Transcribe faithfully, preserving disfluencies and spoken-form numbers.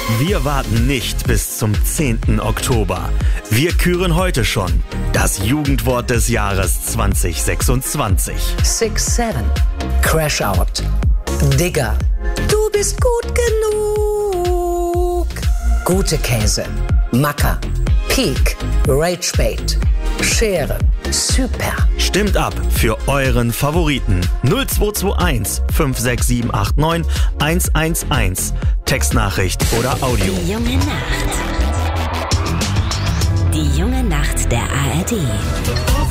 Wir warten nicht bis zum zehnten Oktober. Wir küren heute schon das Jugendwort des Jahres zwanzig sechsundzwanzig. six seven. Crash out. Digger. Du bist gut genug. Gute Käse. Macker. Peak. Ragebait. Schere. Super. Stimmt ab für euren Favoriten. null zwei zwei eins fünf sechs sieben acht neun eins eins eins. Textnachricht oder Audio. Die junge Nacht. Die junge Nacht der A R D.